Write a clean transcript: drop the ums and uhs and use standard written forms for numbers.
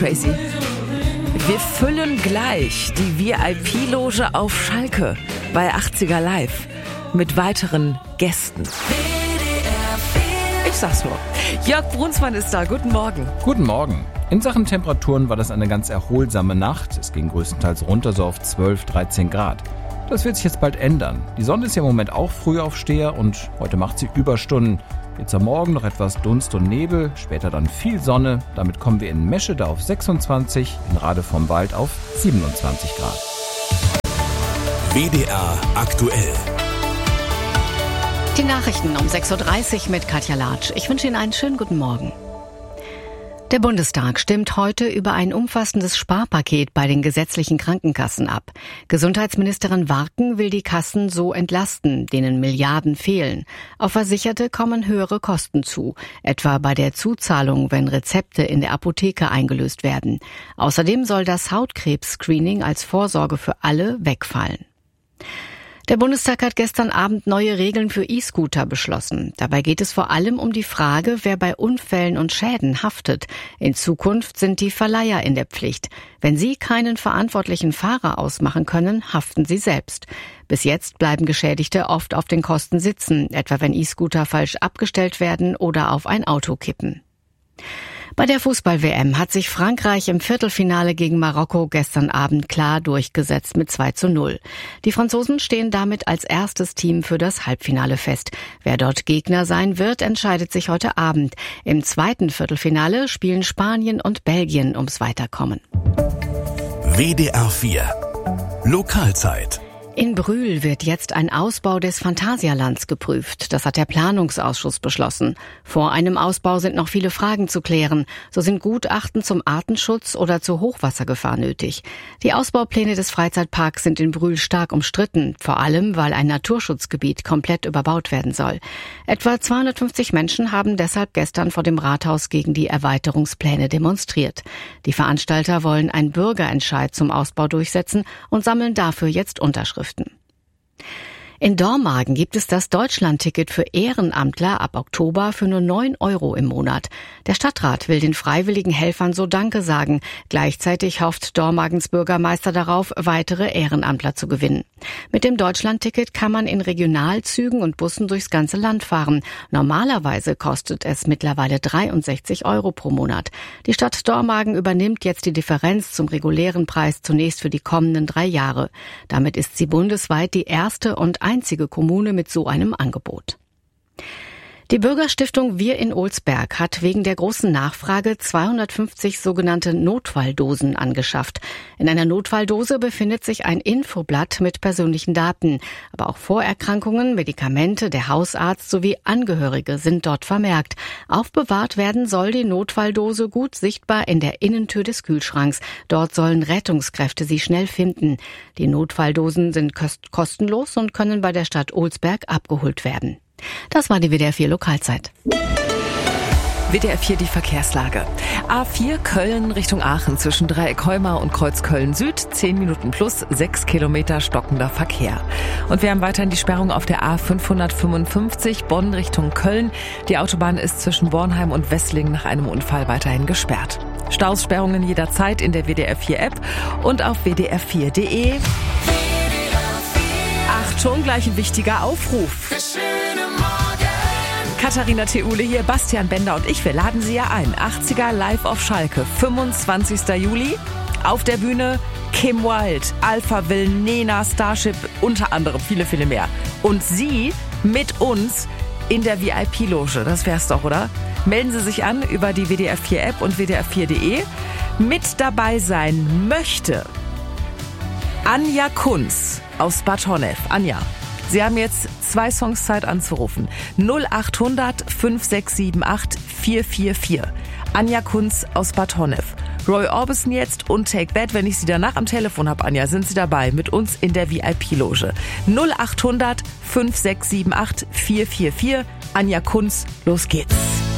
Crazy. Wir füllen gleich die VIP-Loge auf Schalke bei 80er Live mit weiteren Gästen. Ich sag's nur. Jörg Brunsmann ist da. Guten Morgen. Guten Morgen. In Sachen Temperaturen war das eine ganz erholsame Nacht. Es ging größtenteils runter, so auf 12, 13 Grad. Das wird sich jetzt bald ändern. Die Sonne ist ja im Moment auch Frühaufsteher und heute macht sie Überstunden. Jetzt am Morgen noch etwas Dunst und Nebel, später dann viel Sonne. Damit kommen wir in Meschede auf 26, in Rade vom Wald auf 27 Grad. WDR aktuell. Die Nachrichten um 6.30 Uhr mit Katja Latsch. Ich wünsche Ihnen einen schönen guten Morgen. Der Bundestag stimmt heute über ein umfassendes Sparpaket bei den gesetzlichen Krankenkassen ab. Gesundheitsministerin Warken will die Kassen so entlasten, denen Milliarden fehlen. Auf Versicherte kommen höhere Kosten zu, etwa bei der Zuzahlung, wenn Rezepte in der Apotheke eingelöst werden. Außerdem soll das Hautkrebs-Screening als Vorsorge für alle wegfallen. Der Bundestag hat gestern Abend neue Regeln für E-Scooter beschlossen. Dabei geht es vor allem um die Frage, wer bei Unfällen und Schäden haftet. In Zukunft sind die Verleiher in der Pflicht. Wenn sie keinen verantwortlichen Fahrer ausmachen können, haften sie selbst. Bis jetzt bleiben Geschädigte oft auf den Kosten sitzen, etwa wenn E-Scooter falsch abgestellt werden oder auf ein Auto kippen. Bei der Fußball-WM hat sich Frankreich im Viertelfinale gegen Marokko gestern Abend klar durchgesetzt mit 2:0. Die Franzosen stehen damit als erstes Team für das Halbfinale fest. Wer dort Gegner sein wird, entscheidet sich heute Abend. Im zweiten Viertelfinale spielen Spanien und Belgien ums Weiterkommen. WDR 4 Lokalzeit. In Brühl wird jetzt ein Ausbau des Phantasialands geprüft. Das hat der Planungsausschuss beschlossen. Vor einem Ausbau sind noch viele Fragen zu klären. So sind Gutachten zum Artenschutz oder zur Hochwassergefahr nötig. Die Ausbaupläne des Freizeitparks sind in Brühl stark umstritten, vor allem weil ein Naturschutzgebiet komplett überbaut werden soll. Etwa 250 Menschen haben deshalb gestern vor dem Rathaus gegen die Erweiterungspläne demonstriert. Die Veranstalter wollen einen Bürgerentscheid zum Ausbau durchsetzen und sammeln dafür jetzt Unterschriften. In Dormagen gibt es das Deutschlandticket für Ehrenamtler ab Oktober für nur 9 € im Monat. Der Stadtrat will den freiwilligen Helfern so Danke sagen. Gleichzeitig hofft Dormagens Bürgermeister darauf, weitere Ehrenamtler zu gewinnen. Mit dem Deutschlandticket kann man in Regionalzügen und Bussen durchs ganze Land fahren. Normalerweise kostet es mittlerweile 63 € pro Monat. Die Stadt Dormagen übernimmt jetzt die Differenz zum regulären Preis zunächst für die kommenden 3 Jahre. Damit ist sie bundesweit die erste und einzige Kommune mit so einem Angebot. Die Bürgerstiftung Wir in Olsberg hat wegen der großen Nachfrage 250 sogenannte Notfalldosen angeschafft. In einer Notfalldose befindet sich ein Infoblatt mit persönlichen Daten. Aber auch Vorerkrankungen, Medikamente, der Hausarzt sowie Angehörige sind dort vermerkt. Aufbewahrt werden soll die Notfalldose gut sichtbar in der Innentür des Kühlschranks. Dort sollen Rettungskräfte sie schnell finden. Die Notfalldosen sind kostenlos und können bei der Stadt Olsberg abgeholt werden. Das war die WDR 4 Lokalzeit. WDR 4 die Verkehrslage. A4 Köln Richtung Aachen zwischen Dreieck-Heumar und Kreuz Köln-Süd. 10 Minuten plus 6 Kilometer stockender Verkehr. Und wir haben weiterhin die Sperrung auf der A555 Bonn Richtung Köln. Die Autobahn ist zwischen Bornheim und Wesslingen nach einem Unfall weiterhin gesperrt. Staussperrungen jederzeit in der WDR 4 App und auf wdr4.de. Achtung, gleich ein wichtiger Aufruf. Katharina Theule hier, Bastian Bender und ich, wir laden Sie ja ein. 80er Live auf Schalke, 25. Juli. Auf der Bühne Kim Wilde, Alpha Will, Nena, Starship, unter anderem viele, viele mehr. Und Sie mit uns in der VIP-Loge, das wär's doch, oder? Melden Sie sich an über die WDR 4 App und wdr4.de. Mit dabei sein möchte Anja Kunz aus Bad Honnef. Anja, Sie haben jetzt 2 Songs Zeit anzurufen. 0800 5678 444. Anja Kunz aus Bad Honnef. Roy Orbison jetzt und Take That. Wenn ich Sie danach am Telefon habe, Anja, sind Sie dabei mit uns in der VIP-Loge. 0800 5678 444. Anja Kunz, los geht's.